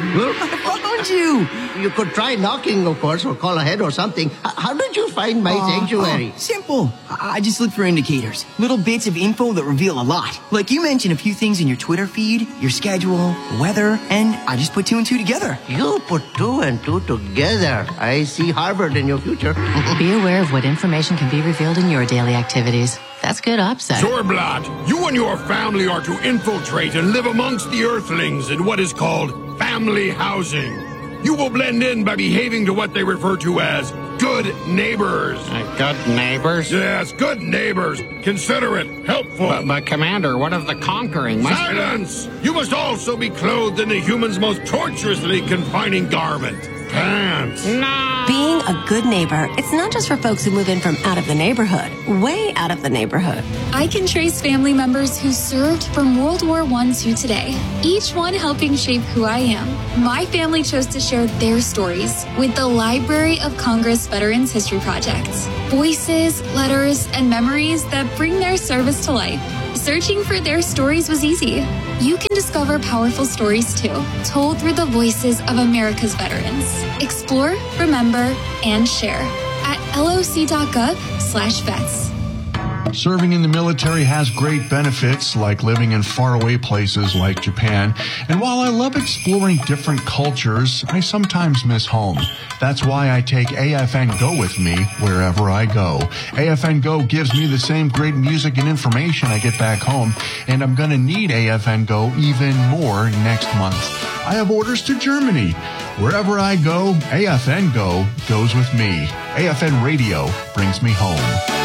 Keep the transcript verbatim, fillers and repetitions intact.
Well, I found you. You could try knocking, of course, or call ahead or something. H- how did you find my uh, sanctuary? Oh, simple. I-, I just look for indicators. Little bits of info that reveal a lot. Like you mentioned a few things in your Twitter feed, your schedule, weather, and I just put two and two together. You put two and two together. I see Harvard in your future. Be aware of what information can be revealed in your daily activities. That's good upside. Zorblat, you and your family are to infiltrate and live amongst the Earthlings in what is called family housing. You will blend in by behaving to what they refer to as good neighbors. Uh, good neighbors? Yes, good neighbors. Considerate, helpful. But, but Commander, what of the conquering? Must Silence! You must also be clothed in the human's most tortuously confining garment. Pants. No! Being a good neighbor, it's not just for folks who move in from out of the neighborhood, way out of the neighborhood. I can trace family members who served from World War One to today, each one helping shape who I am. My family chose to share their stories with the Library of Congress Veterans History Project. Voices, letters, and memories that bring their service to life. Searching for their stories was easy. You can discover powerful stories too, told through the voices of America's veterans. Explore, remember, and share at loc.gov slash vets. Serving in the military has great benefits, like living in faraway places like Japan. And while I love exploring different cultures, I sometimes miss home. That's why I take A F N Go with me wherever I go. A F N Go gives me the same great music and information I get back home, and I'm going to need A F N Go even more next month. I have orders to Germany. Wherever I go, A F N Go goes with me. A F N Radio brings me home.